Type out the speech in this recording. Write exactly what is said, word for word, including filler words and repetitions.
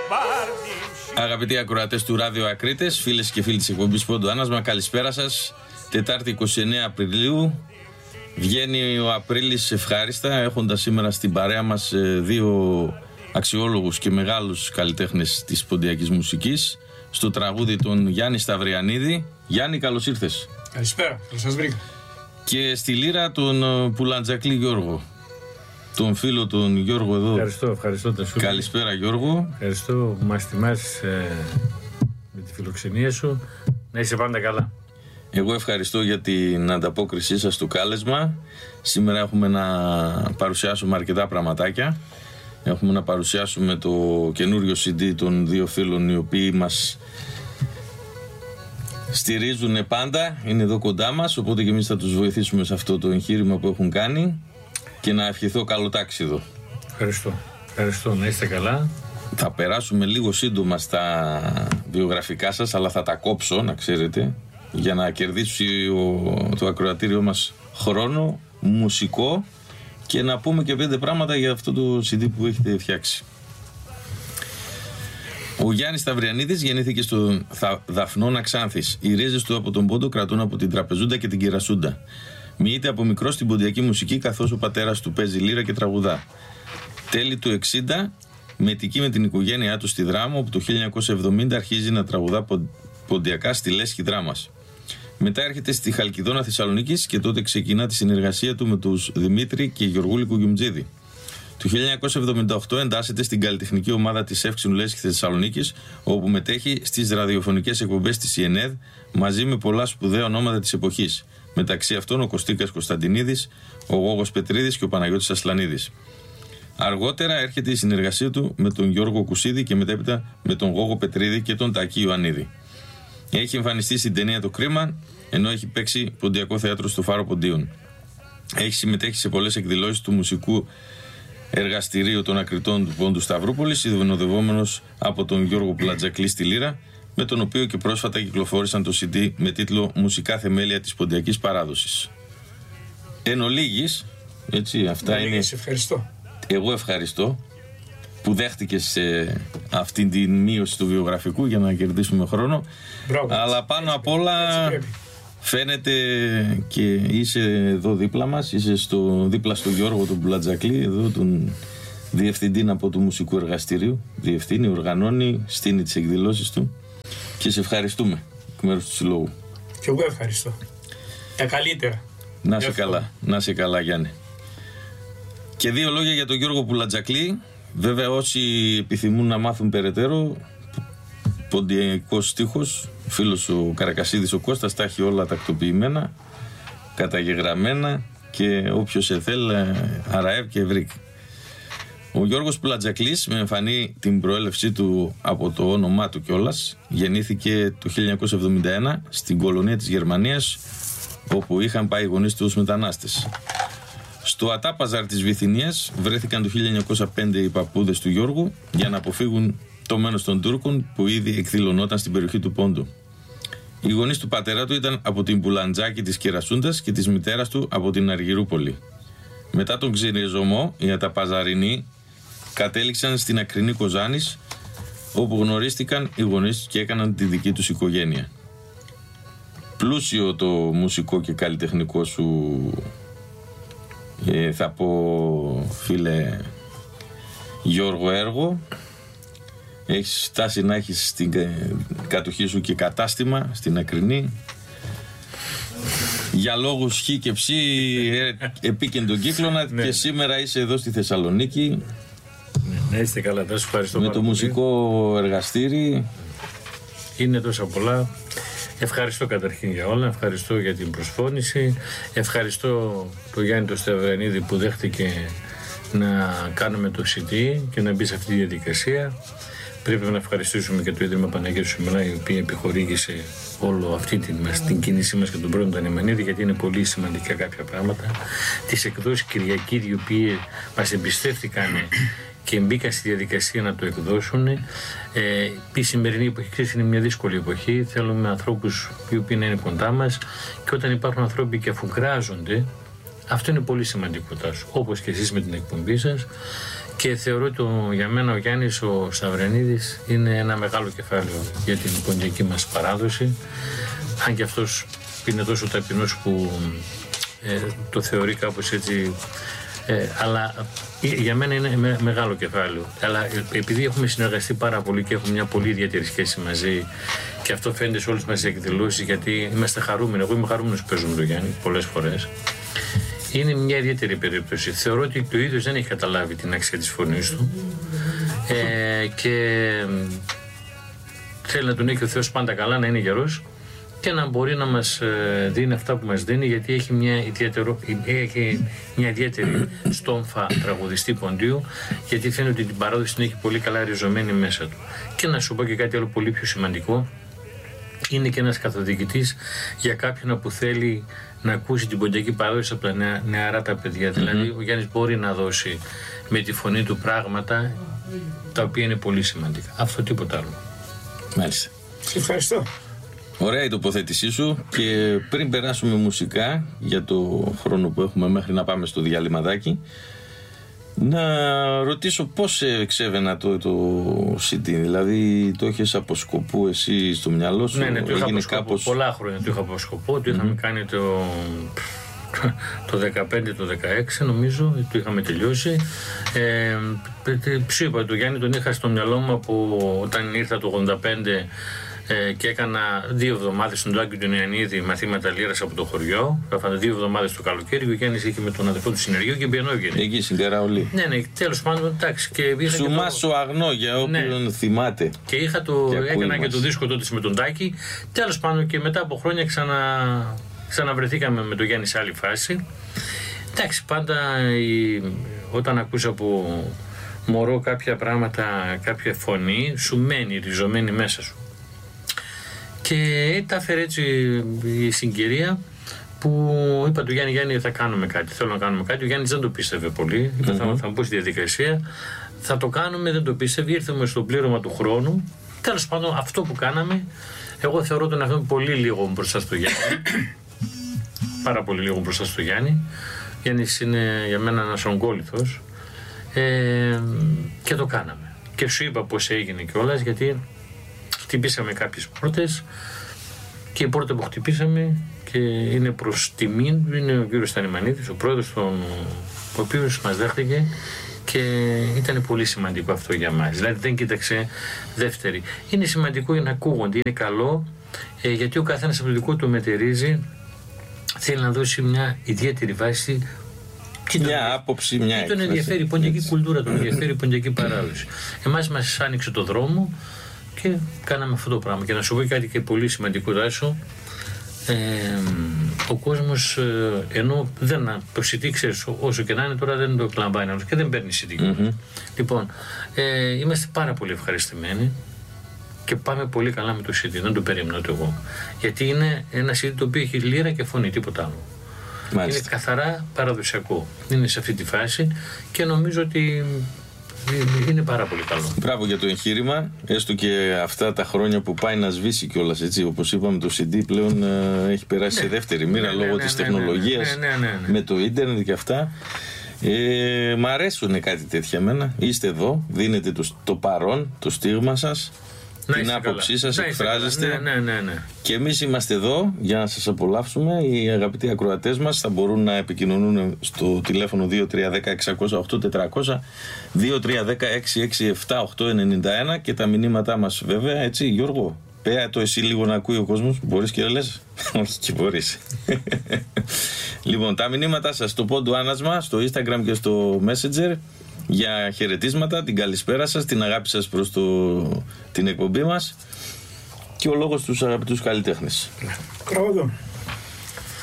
Αγαπητοί ακροατές του Ράδιο Ακρίτες, φίλες και φίλοι της εκπομπής Πόντο Άνασμα, καλησπέρα σας. Τετάρτη είκοσι εννέα Απριλίου. Βγαίνει ο Απρίλης ευχάριστα, έχοντας σήμερα στην παρέα μας δύο αξιόλογους και μεγάλους καλλιτέχνες της ποντιακής μουσικής. Στο τραγούδι τον Γιάννη Σταυριανίδη. Γιάννη, καλώς ήρθες. Καλησπέρα, καλώς σας βρήκα. Και στη λύρα τον Πουλαντζακλή Γιώργο. Τον φίλο τον Γιώργο εδώ. Ευχαριστώ, ευχαριστώ. Καλησπέρα Γιώργο. Ευχαριστώ που μας τιμάς ε, με τη φιλοξενία σου. Να είσαι πάντα καλά. Εγώ ευχαριστώ για την ανταπόκρισή σας στο κάλεσμα. Σήμερα έχουμε να παρουσιάσουμε αρκετά πραγματάκια. Έχουμε να παρουσιάσουμε το καινούριο σι ντι των δύο φίλων, οι οποίοι μας στηρίζουν πάντα, είναι εδώ κοντά μας, οπότε και εμείς θα τους βοηθήσουμε σε αυτό το εγχείρημα που έχουν κάνει. Και να ευχηθώ καλό τάξιδο. Ευχαριστώ. Ευχαριστώ, να είστε καλά. Θα περάσουμε λίγο σύντομα στα βιογραφικά σας, αλλά θα τα κόψω, να ξέρετε, για να κερδίσει ο, το ακροατήριό μας χρόνο, μουσικό, και να πούμε και πέντε πράγματα για αυτό το σι ντι που έχετε φτιάξει. Ο Γιάννης Σταυριανίδης γεννήθηκε στο Δαφνώνα Ξάνθης. Οι ρίζες του από τον Πόντο κρατούν από την Τραπεζούντα και την Κερασούντα. Μοιείται από μικρό στην ποντιακή μουσική, καθώς ο πατέρας του παίζει λύρα και τραγουδά. Τέλη του εξήντα, μετική με την οικογένειά του στη Δράμο, όπου το χίλια εννιακόσια εβδομήντα αρχίζει να τραγουδά ποντιακά στη λέσχη Δράμας. Μετά έρχεται στη Χαλκιδόνα Θεσσαλονίκης και τότε ξεκινά τη συνεργασία του με τους Δημήτρη και Γεωργούλη Κουγιουμτζίδη. Το χίλια εννιακόσια εβδομήντα οκτώ εντάσσεται στην καλλιτεχνική ομάδα της Εύξηνου Λέσχης Θεσσαλονίκης, όπου μετέχει στις ραδιοφωνικές εκπομπές της ι εν ι ντι μαζί με πολλά σπουδαία ονόματα της εποχής. Μεταξύ αυτών ο Κωστίκας Κωνσταντινίδης, ο Γόγος Πετρίδης και ο Παναγιώτης Ασλανίδης. Αργότερα έρχεται η συνεργασία του με τον Γιώργο Κουσίδη και μετέπειτα με τον Γόγο Πετρίδη και τον Τακί Ιωαννίδη. Έχει εμφανιστεί στην ταινία Το Κρίμα, ενώ έχει παίξει ποντιακό θέατρο στο Φάρο Ποντίων. Έχει συμμετέχει σε πολλές εκδηλώσεις του μουσικού εργαστηρίου των Ακριτών του Πόντου Σταυρούπολης, συνοδευόμενος από τον Γιώργο Πουλαντζακλή στη λύρα, με τον οποίο και πρόσφατα κυκλοφόρησαν το σι ντι με τίτλο «Μουσικά θεμέλια της ποντιακής παράδοσης». Εν ολίγης, έτσι, αυτά Εν είναι. ολίγης, ευχαριστώ. Εγώ ευχαριστώ που δέχτηκες ε, αυτήν την μείωση του βιογραφικού για να κερδίσουμε χρόνο. Μπράβο, αλλά έτσι, πάνω έτσι, απ' όλα φαίνεται και είσαι εδώ δίπλα μας, είσαι στο, δίπλα στο Γιώργο τον Πουλαντζακλή, εδώ τον διευθυντή από του μουσικού εργαστηρίου. Διευθύνει, οργανώνει, στείνει τις εκδηλώσεις του. Και σε ευχαριστούμε εκ μέρους του συλλόγου. Και εγώ ευχαριστώ. Τα καλύτερα. Να είσαι καλά, να είσαι καλά Γιάννη. Και δύο λόγια για τον Γιώργο Πουλαντζακλή. Βέβαια όσοι επιθυμούν να μάθουν περαιτέρω, ποντιακός στίχος, φίλος ο Καρακασίδης ο Κώστας τα έχει όλα τακτοποιημένα, καταγεγραμμένα, και όποιος εθέλ αραεύ και ευρύκ. Ο Γιώργος Πουλαντζακλής, με εμφανή την προέλευσή του από το όνομά του κιόλας, γεννήθηκε το χίλια εννιακόσια εβδομήντα ένα στην κολονία της Γερμανίας, όπου είχαν πάει οι γονείς του ως μετανάστες. Στο Ατάπαζαρ της Βυθινίας βρέθηκαν το χίλια εννιακόσια πέντε οι παππούδες του Γιώργου για να αποφύγουν το μένος των Τούρκων που ήδη εκδηλωνόταν στην περιοχή του Πόντου. Οι γονείς του πατέρα του ήταν από την Πουλαντζάκη της Κερασούντας και της μητέρας του από την Αργυρούπολη. Μετά τον ξυριζωμό, οι Αταπαζαρινοί κατέληξαν στην Ακρινή Κοζάνης, όπου γνωρίστηκαν οι γονείς και έκαναν τη δική τους οικογένεια. Πλούσιο το μουσικό και καλλιτεχνικό σου, ε, θα πω φίλε Γιώργο, έργο. Έχεις φτάσει να έχεις στην κατοχή σου και κατάστημα στην Ακρινή. Για λόγους χ και ψ επίκεντον κύκλωνα ναι. Και σήμερα είσαι εδώ στη Θεσσαλονίκη. Ναι, να είστε καλά, σας ευχαριστώ. Με πάρα το πολύ. μουσικό εργαστήρι. Είναι τόσα πολλά. Ευχαριστώ καταρχήν για όλα, ευχαριστώ για την προσφώνηση, ευχαριστώ τον Γιάννη τον Σταυριανίδη που δέχτηκε να κάνουμε το σι ντι και να μπει σε αυτή τη διαδικασία. Πρέπει να ευχαριστήσουμε και το Ίδρυμα Παναγίου Σιμινά, η οποία επιχορήγησε όλο αυτή την, την κίνησή μας και τον πρώην τον Ανεμανίδη, γιατί είναι πολύ σημαντικά κάποια πράγματα. Τις εκδόσεις Κυριακίδη, οι οποίοι μας εμπιστεύτηκαν και μπήκαν στη διαδικασία να το εκδώσουν. Ε, η σημερινή εποχή, ξέρεις, είναι μια δύσκολη εποχή. Θέλουμε ανθρώπους οι οποίοι να είναι κοντά μας, και όταν υπάρχουν άνθρωποι και αφουγκράζονται, αυτό είναι πολύ σημαντικό τάσο. Όπως και εσείς με την εκπομπή σας. Και θεωρώ ότι το, για μένα ο Γιάννης ο Σταυρενίδης είναι ένα μεγάλο κεφάλαιο για την ποντιακή μας παράδοση. Αν και αυτός είναι τόσο ταπεινός που ε, το θεωρεί κάπως έτσι. Ε, αλλά για μένα είναι με, μεγάλο κεφάλαιο. Αλλά επειδή έχουμε συνεργαστεί πάρα πολύ και έχουμε μια πολύ ιδιαίτερη σχέση μαζί και αυτό φαίνεται σε όλες μας τις εκδηλώσεις, γιατί είμαστε χαρούμενοι. Εγώ είμαι χαρούμενος που παίζω με τον Γιάννη πολλές φορές. Είναι μια ιδιαίτερη περίπτωση. Θεωρώ ότι το ίδιος δεν έχει καταλάβει την αξία της φωνής του ε, και θέλει να τον έχει ο Θεός πάντα καλά, να είναι γερός και να μπορεί να μας δίνει αυτά που μας δίνει, γιατί έχει μια, ιδιαίτερο, έχει μια ιδιαίτερη στόμφα τραγουδιστή ποντίου, γιατί φαίνεται ότι την παράδοση την έχει πολύ καλά ριζωμένη μέσα του. Και να σου πω και κάτι άλλο πολύ πιο σημαντικό, είναι και ένας καθοδηγητής για κάποιον που θέλει να ακούσει την ποντιακή παράδοση από τα νεα, νεαρά τα παιδιά. Mm-hmm. Δηλαδή ο Γιάννης μπορεί να δώσει με τη φωνή του πράγματα τα οποία είναι πολύ σημαντικά. Αυτό τίποτα άλλο. Μάλιστα. Σε ευχαριστώ. Ωραία η τοποθέτησή σου, και πριν περάσουμε μουσικά για το χρόνο που έχουμε μέχρι να πάμε στο διαλυματάκι, να ρωτήσω πώς εξέβαινα το, το σι ντι, δηλαδή το είχες από σκοπού εσύ στο μυαλό σου? Ναι, ναι, το είχα από σκοπό, κάπως... πολλά χρόνια το είχα από σκοπό, το είχαμε mm-hmm. κάνει το, το δεκαπέντε, το δεκαέξι νομίζω, το είχαμε τελειώσει. Ε, σου είπα, το Γιάννη τον είχα στο μυαλό μου από όταν ήρθα το ογδόντα πέντε ε, και έκανα δύο εβδομάδες στον Τάκη του Ιαννίδη μαθήματα λύρας από το χωριό. Έφανα δύο εβδομάδες το καλοκαίρι και ο Γιάννης είχε με τον αδερφό του συνεργείο και πιανόγενε. Εκεί στην Καραολή. Ναι, ναι, τέλος πάντων, εντάξει. Σου μάσο το... αγνό για όποιον ναι. θυμάται. Και είχα το, και έκανα και το δίσκο τότε με τον Τάκη. Τέλος πάντων, και μετά από χρόνια ξανα, ξαναβρεθήκαμε με τον Γιάννη σε άλλη φάση. Εντάξει, πάντα η... όταν ακούς από μωρό κάποια πράγματα, κάποια φωνή, σου μένει ριζωμένη μέσα σου. Και τα έφερε έτσι η συγκυρία που είπα του Γιάννη, Γιάννη θα κάνουμε κάτι, θέλω να κάνουμε κάτι. Ο Γιάννης δεν το πίστευε πολύ, mm-hmm. θα, θα μπω στη διαδικασία, θα το κάνουμε, δεν το πίστευε, ήρθαμε στο πλήρωμα του χρόνου. Τέλος πάντων, αυτό που κάναμε, εγώ θεωρώ τον εαυτό πολύ λίγο μπροστά στο Γιάννη, πάρα πολύ λίγο μπροστά στο Γιάννη. Ο Γιάννης είναι για μένα ένας ογκόληθος ε, και το κάναμε. Και σου είπα πώς έγινε κιόλας, γιατί χτυπήσαμε κάποιες πόρτες και η πόρτα που χτυπήσαμε και είναι προς τιμή του είναι ο κύριος Στανιμανίδης, ο πρόεδρος, τον, ο οποίος μας δέχτηκε και ήταν πολύ σημαντικό αυτό για μας. Δηλαδή δεν κοίταξε δεύτερη. Είναι σημαντικό για να ακούγονται, είναι καλό ε, γιατί ο καθένας από το δικό του μετερίζει, θέλει να δώσει μια ιδιαίτερη βάση. Μια τον, άποψη, μια έκφραση. Τον ενδιαφέρει η ποντιακή κουλτούρα, τον ενδιαφέρει η ποντιακή παράδοση. Εμάς μας άνοιξε το δρόμο και κάναμε αυτό το πράγμα. Και να σου πω κάτι και πολύ σημαντικό, Τάσο, ε, ο κόσμος ε, ενώ δεν το σι ντι, ξέρεις, όσο και να είναι τώρα δεν το εκλαμβάνει και δεν παίρνει σι ντι. Mm-hmm. Λοιπόν, ε, είμαστε πάρα πολύ ευχαριστημένοι και πάμε πολύ καλά με το σι ντι, δεν το περίμενα ούτε εγώ. Γιατί είναι ένα σι ντι το οποίο έχει λύρα και φωνή, τίποτα άλλο. Μάλιστα. Είναι καθαρά παραδοσιακό. Είναι σε αυτή τη φάση και νομίζω ότι είναι πάρα πολύ καλό. Μπράβο για το εγχείρημα, έστω και αυτά τα χρόνια που πάει να σβήσει κιόλας, έτσι. Όπως είπαμε, το σι ντι πλέον ε, έχει περάσει ναι. σε δεύτερη μοίρα ναι, λόγω ναι, της ναι, τεχνολογίας, ναι, ναι, ναι, ναι, ναι. με το ίντερνετ και αυτά. Ε, μ' αρέσουν κάτι τέτοια εμένα. Είστε εδώ, δίνετε το, το παρόν, το στίγμα σας, να την άποψή σας, εκφράζεστε. Ναι, ναι, ναι, ναι. Και εμείς είμαστε εδώ για να σας απολαύσουμε. Οι αγαπητοί ακροατές μας θα μπορούν να επικοινωνούν στο τηλέφωνο δύο τρία ένα μηδέν έξι μηδέν μηδέν οκτώ τετρακόσια, δύο τρία ένα μηδέν έξι έξι επτά οκτώ εννιά ένα και τα μηνύματά μας, βέβαια, έτσι, Γιώργο. Πέα το εσύ λίγο να ακούει ο κόσμος. Μπορείς και λες? Όχι, και μπορείς. Λοιπόν, τα μηνύματά σας στο πόντου άνασμα, στο Instagram και στο Messenger, για χαιρετίσματα, την καλησπέρα σας, την αγάπη σας προς το, την εκπομπή μας και ο λόγος στους αγαπητούς καλλιτέχνες. Κράβο.